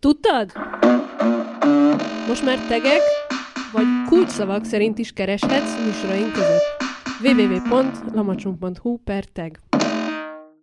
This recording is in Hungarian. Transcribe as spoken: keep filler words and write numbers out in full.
Tudtad? Most már tegek vagy kulcsszavak szerint is kereshetsz műsoraink között. double-u double-u double-u pont lamacsunk pont hu per tag